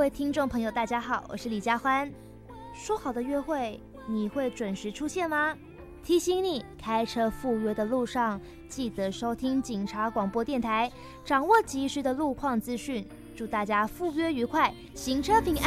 位听众朋友，大家好，我是李佳欢。说好的约会，你会准时出现吗？提醒你，开车赴约的路上，记得收听警察广播电台，掌握及时的路况资讯。祝大家赴约愉快，行车平安。